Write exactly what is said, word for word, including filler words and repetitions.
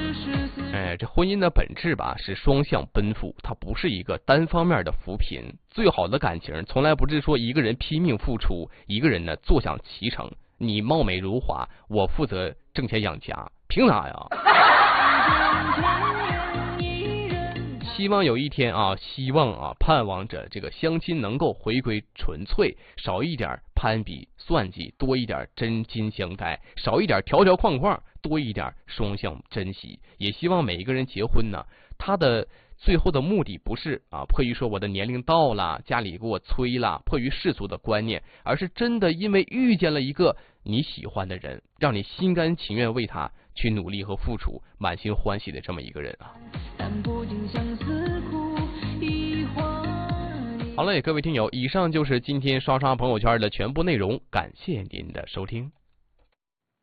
哎，这婚姻的本质吧是双向奔赴，它不是一个单方面的扶贫。最好的感情从来不是说一个人拼命付出，一个人呢坐享其成。你貌美如花，我负责挣钱养家，凭啥呀？希望有一天啊，希望啊，盼望着这个相亲能够回归纯粹，少一点攀比算计，多一点真心相待，少一点条条框框，多一点双向珍惜。也希望每一个人结婚呢，他的最后的目的不是啊，迫于说我的年龄到了，家里给我催了，迫于世俗的观念，而是真的因为遇见了一个你喜欢的人，让你心甘情愿为他去努力和付出，满心欢喜的这么一个人啊。好嘞，各位听友，以上就是今天刷刷朋友圈的全部内容，感谢您的收听。